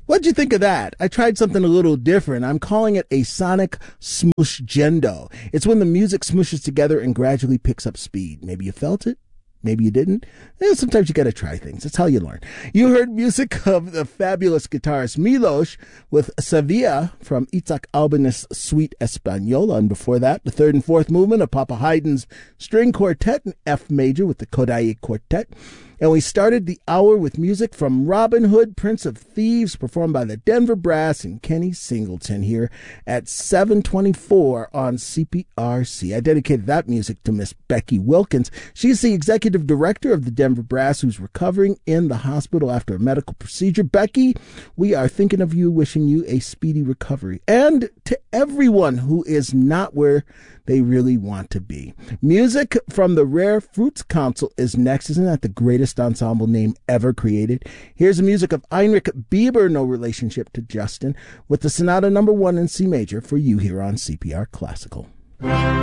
What'd you think of that? I tried something a little different. I'm calling it a sonic smooshgendo. It's when the music smooshes together and gradually picks up speed. Maybe you felt it. Maybe you didn't. Sometimes you got to try things. That's how you learn. You heard music of the fabulous guitarist Milos with Sevilla from Itzhak Albéniz Suite Española. And before that, the third and fourth movement of Papa Haydn's string quartet in F major with the Kodaly Quartet. And we started the hour with music from Robin Hood, Prince of Thieves, performed by the Denver Brass and Kenny Singleton here at 7:24 on CPRC. I dedicated that music to Miss Becky Wilkins. She's the executive director of the Denver Brass, who's recovering in the hospital after a medical procedure. Becky, we are thinking of you, wishing you a speedy recovery. And to everyone who is not where they really want to be. Music from the Rare Fruits Council is next. Isn't that the greatest ensemble name ever created? Here's the music of Heinrich Bieber, no relationship to Justin, with the Sonata No. 1 in C major for you here on CPR Classical.